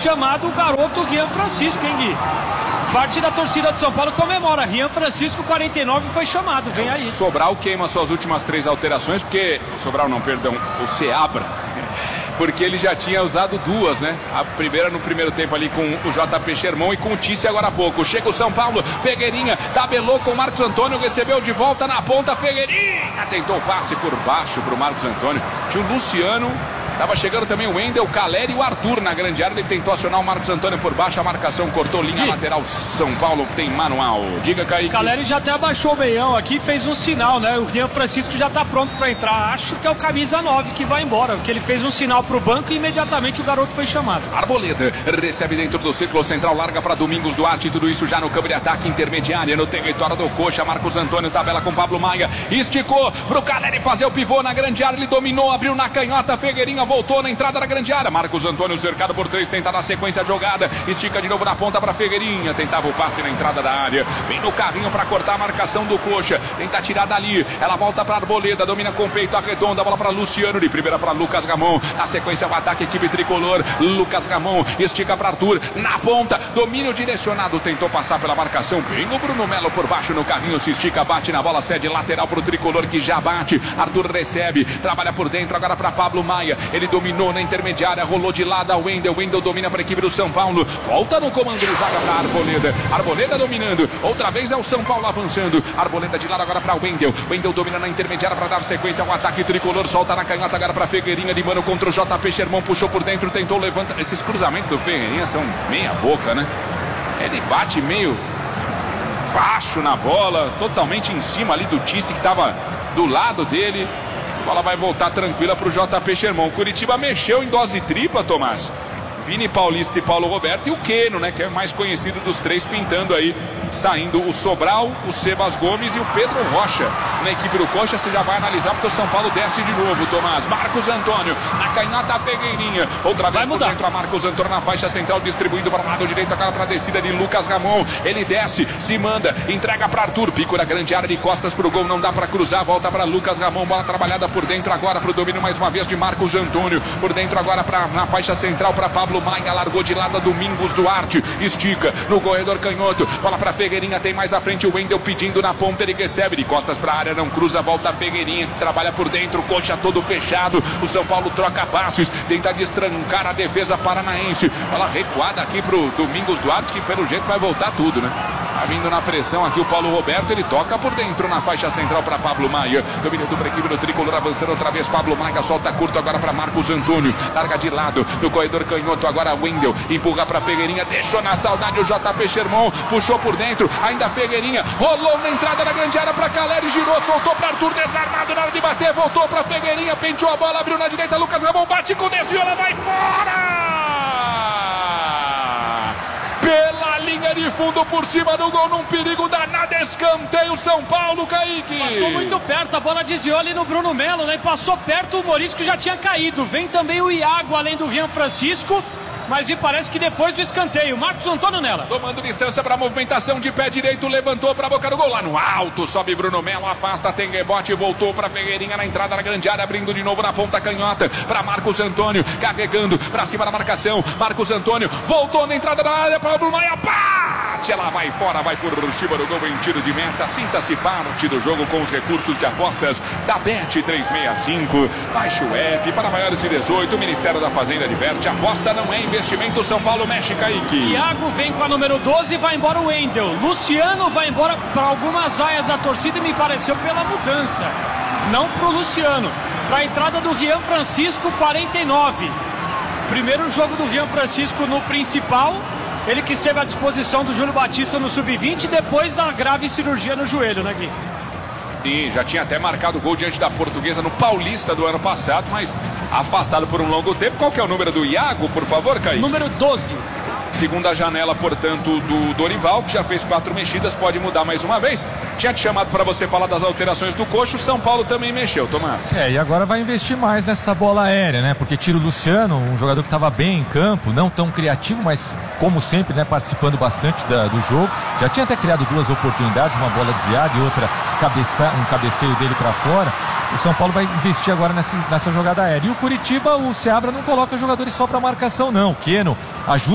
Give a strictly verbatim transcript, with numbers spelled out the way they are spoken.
chamado o garoto Rian Francisco, hein, Gui? Parte da torcida do São Paulo comemora. Rian Francisco, quarenta e nove, foi chamado. Vem aí. O Sobral queima suas últimas três alterações, porque... O Sobral não, perdão. O Seabra. Porque ele já tinha usado duas, né? A primeira no primeiro tempo ali com o J P Sherman e com o Tício agora há pouco. Chega o São Paulo, Figueirinha, tabelou com o Marcos Antônio, recebeu de volta na ponta, Figueirinha tentou o passe por baixo para o Marcos Antônio. Tinha o Luciano, estava chegando também o Wendel, o Caleri e o Arthur na grande área. Ele tentou acionar o Marcos Antônio por baixo, a marcação cortou linha e... lateral. São Paulo tem manual. Diga, Kaique. O Caleri já até abaixou o meião aqui, fez um sinal, né? O Rian Francisco já está pronto para entrar. Acho que é o camisa nove que vai embora, porque ele fez um sinal pro banco e imediatamente o garoto foi chamado. Arboleda recebe dentro do círculo central, larga para Domingos Duarte, tudo isso já no campo de ataque intermediária, no território do Coxa. Marcos Antônio tabela com Pablo Maia, esticou pro Caleri fazer o pivô na grande área, ele dominou, abriu na canhota, Figueirinha voltou na entrada da grande área. Marcos Antônio cercado por três, tenta na sequência a jogada, estica de novo na ponta para Figueirinha, tentava o passe na entrada da área, vem no carrinho para cortar a marcação do Coxa, tenta tirar dali, ela volta para Arboleda, domina com o peito arredonda, bola para Luciano, de primeira para Lucas Gamon, na sequência o ataque, equipe tricolor, Lucas Gamon, estica para Arthur, na ponta, domínio direcionado, tentou passar pela marcação, vem o Bruno Melo por baixo no carrinho, se estica, bate na bola, cede lateral para o tricolor que já bate, Arthur recebe, trabalha por dentro, agora para Pablo Maia, ele dominou na intermediária, rolou de lado a Wendel, Wendel domina para a equipe do São Paulo, volta no comando de zaga para Arboleda, Arboleda dominando, outra vez é o São Paulo avançando, Arboleda de lado agora para Wendel, Wendel domina na intermediária para dar sequência ao ataque tricolor, solta na canhota agora para Figueirinha, de mano contra o J P Sherman, puxou por dentro, tentou levantar, esses cruzamentos do Figueirinha são meia boca, né? Ele bate meio baixo na bola, totalmente em cima ali do Tice que estava do lado dele, a bola vai voltar tranquila para o J P Sherman. Curitiba mexeu em dose tripla, Tomás. Vini Paulista e Paulo Roberto e o Queno, né, que é mais conhecido dos três, pintando aí, saindo o Sobral, o Sebas Gomes e o Pedro Rocha. Na equipe do Coxa, você já vai analisar porque o São Paulo desce de novo, Tomás. Marcos Antônio, na canhota Figueirinha, outra vez por dentro a Marcos Antônio na faixa central, distribuindo para o lado direito, agora para a descida de Lucas Gamon. Ele desce, se manda, entrega para Arthur, pico na grande área de costas para o gol, não dá para cruzar, volta para Lucas Gamon, bola trabalhada por dentro agora para o domínio mais uma vez de Marcos Antônio, por dentro agora pra, na faixa central para Pablo Maia, largou de lado a Domingos Duarte, estica no corredor canhoto, bola para Figueirinha, tem mais à frente o Wendel pedindo na ponta, ele recebe de costas para a área, não cruza, volta a Figueirinha que trabalha por dentro, Coxa todo fechado, o São Paulo troca passes, tenta destrancar a defesa paranaense, bola recuada aqui pro Domingos Duarte, que pelo jeito vai voltar tudo, né? Tá vindo na pressão aqui o Paulo Roberto, ele toca por dentro na faixa central para Pablo Maia, domínio do equipe do tricolor, avançando outra vez, Pablo Maia solta curto agora para Marcos Antônio, larga de lado no corredor canhoto, agora Wendel, empurra para Figueirinha, deixou na saudade o J P Sherman, puxou por dentro, ainda Figueirinha, rolou na entrada da grande área para Caleri, girou, soltou para Arthur, desarmado na hora de bater, voltou para Figueirinha, penteou a bola, abriu na direita, Lucas Gamon bate com desvio, ela vai fora! Pela linha de fundo por cima do gol, num perigo danado, escanteio São Paulo, Kaique. Passou muito perto, a bola desviou ali no Bruno Melo, né? Passou perto, o Morisco já tinha caído. Vem também o Iago, além do Rian Francisco. Mas me parece que depois do escanteio, Marcos Antônio nela. Tomando distância para a movimentação de pé direito, levantou para a boca do gol, lá no alto, sobe Bruno Melo, afasta, tem rebote, voltou para Figueirinha na entrada da grande área, abrindo de novo na ponta canhota, para Marcos Antônio, carregando para cima da marcação, Marcos Antônio, voltou na entrada da área, para o Bruno Maia, bate, ela vai fora, vai por cima do gol em tiro de meta, sinta-se parte do jogo com os recursos de apostas da Bet trezentos e sessenta e cinco, baixe o app, para maiores de dezoito, o Ministério da Fazenda adverte, aposta não é investimento. Investimento São Paulo mexe, Kaique. Iago vem com a número doze, vai embora o Wendel. Luciano vai embora para algumas vaias da torcida e me pareceu pela mudança. Não pro Luciano. Para a entrada do Rian Francisco, quarenta e nove. Primeiro jogo do Rian Francisco no principal. Ele que esteve à disposição do Júlio Batista no sub vinte depois da grave cirurgia no joelho, né, Gui? Sim, já tinha até marcado gol diante da Portuguesa no Paulista do ano passado, mas afastado por um longo tempo. Qual que é o número do Iago, por favor, Kaique? Número doze. Segunda janela, portanto, do Dorival, que já fez quatro mexidas, pode mudar mais uma vez. Tinha te chamado para você falar das alterações do Coxa, o São Paulo também mexeu, Tomás. É, e agora vai investir mais nessa bola aérea, né? Porque tira o Luciano, um jogador que estava bem em campo, não tão criativo, mas como sempre, né, participando bastante da, do jogo. Já tinha até criado duas oportunidades, uma bola desviada e outra cabeça, um cabeceio dele para fora. O São Paulo vai investir agora nessa, nessa jogada aérea. E o Curitiba, o Seabra não coloca jogadores só para marcação, não. O Queno ajuda